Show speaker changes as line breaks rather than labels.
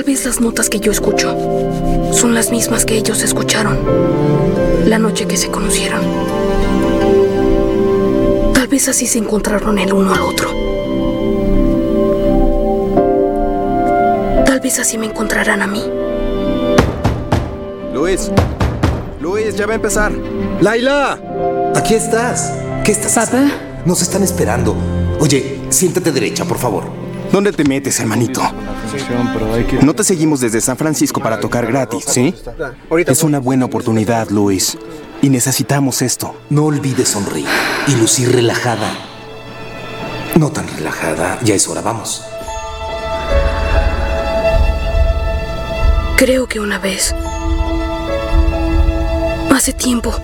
vez las notas que yo escucho son las mismas que ellos escucharon la noche que se conocieron. Tal vez así se encontraron el uno al otro. Tal vez así me encontrarán a mí.
Luis, ya va a empezar.
¡Laila!
Aquí estás. ¿Qué estás haciendo? Nos están esperando. Oye, siéntate derecha, por favor.
¿Dónde te metes, hermanito? No te seguimos desde San Francisco para tocar gratis, ¿sí? Es una buena oportunidad, Luis. Y necesitamos esto.
No olvides sonreír y lucir relajada. No tan relajada. Ya es hora, vamos.
Creo que una vez, hace tiempo,